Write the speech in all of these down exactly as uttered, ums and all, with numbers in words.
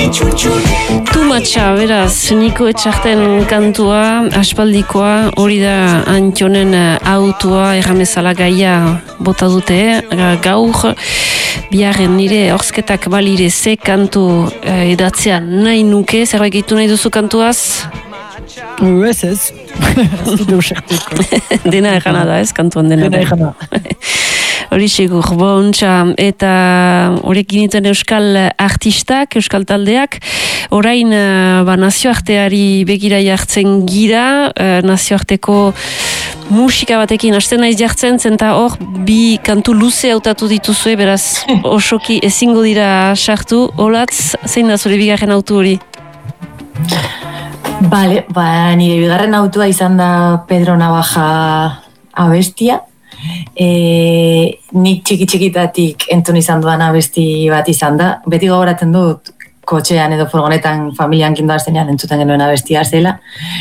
Tumatxa, beraz, Niko Etxarten kantua, aspaldikoa, hori da Antionen autoa, erramezala gaia bota dute, gaur, biharren nire orzketak balire ze kantu eh, edatzea nahi nuke, zerbait gitu nahi duzu kantuaz? Ez ez, ez dut euserteko. Dena egana da, ez, kantuan dena. Dena egana. Hori segur, bontxa, eta horrekin iten euskal artistak, euskal taldeak, orain ba, nazioarteari begira jartzen gira, nazioarteko musika batekin hasten naiz jartzen, zenta hor bi kantu luze hautatu dituzue, beraz osoki ezingo dira sartu, olatz, zein da zure bigarren autu hori? Bale, ba, nire bigarren autua izan da Pedro Navaja abestia. E, nik txiki-txikitatik entzun izan dudan abesti bat izan da. Beti gogoratzen dut kotxean edo furgonetan familian kindoaztenean entzuten genuen abestia zela.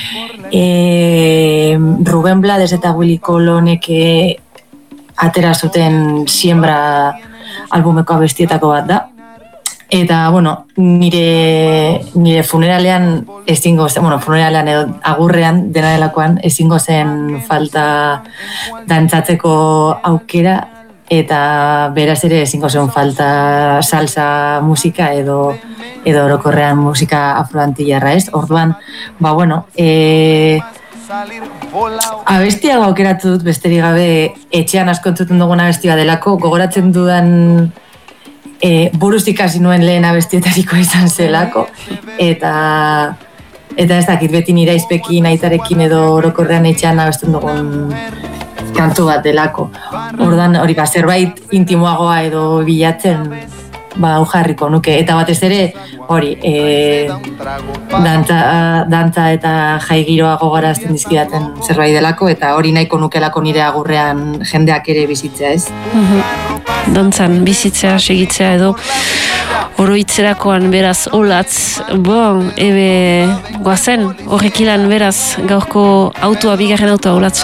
E, Rubén Blades eta Willy Colonek atera zuten Siembra albumeko abestietako bat da. Eta, bueno, nire, nire funeralean ezingo zen, bueno, funeralean edo agurrean dena delakoan ezingo zen falta dantzatzeko aukera eta beraz ere ezingo zen falta salsa musika edo edo orokorrean musika afroantillarra, ez? Orduan, ba, bueno, e, abestia aukeratu dut besterik gabe etxean asko entzuten dugun abestia delako, gogoratzen dudan E, buruz ikasi nuen lehen abestietariko izan zelako, eta eta ez dakit beti nire aizpekin, aitarekin edo orokorrean etxean abesten dugun kantu bat delako. Ordan hori ba, zerbait intimoagoa edo bilatzen ba, jarriko nuke, eta batez ere hori e, dantza, dantza eta jai giroa gogorazten dizkidaten zerbait delako, eta hori nahiko nukelako nire agurrean jendeak ere bizitzea, ez? Mm-hmm. Dantzan bizitzea, segitzea edo oroitzerakoan beraz olatz, bon, ebe guazen, horrekilan beraz gaurko autoa, bigarren autoa olatz